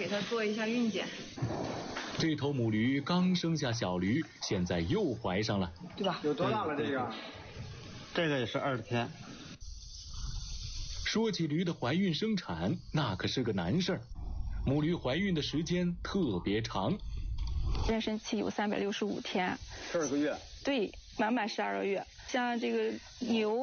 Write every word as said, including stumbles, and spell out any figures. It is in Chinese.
给它做一下孕检。 这头母驴刚生下小驴，现在又怀上了， 对吧？ 有多大了这个？ 这个也是二十天。 说起驴的怀孕生产，那可是个难事儿。母驴怀孕的时间特别长， 妊娠期有三百六十五天， 十二个月。 对，满满十二个月。像这个牛